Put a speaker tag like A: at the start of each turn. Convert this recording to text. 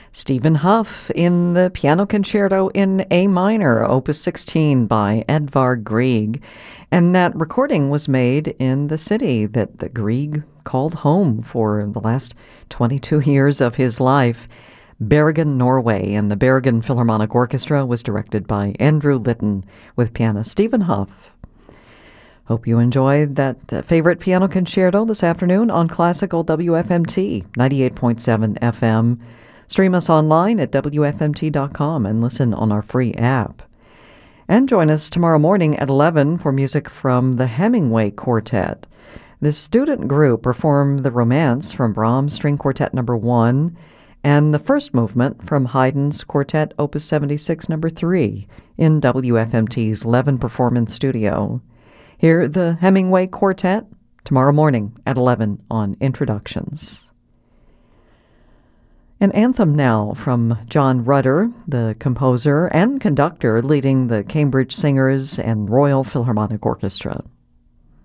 A: Stephen Huff in the Piano Concerto in A minor, Opus 16 by Edvard Grieg. And that recording was made in the city that the Grieg called home for the last 22 years of his life, Bergen, Norway. And the Bergen Philharmonic Orchestra was directed by Andrew Litton with pianist Stephen Huff. Hope you enjoyed that favorite piano concerto this afternoon on Classical WFMT 98.7 FM. Stream us online at WFMT.com and listen on our free app. And join us tomorrow morning at 11 for music from the Hemingway Quartet. This student group performed the Romance from Brahms String Quartet No. 1 and the first movement from Haydn's Quartet Opus 76 No. 3 in WFMT's Levin Performance Studio. Hear the Hemingway Quartet tomorrow morning at 11 on Introductions. An anthem now from John Rutter, the composer and conductor leading the Cambridge Singers and Royal Philharmonic Orchestra.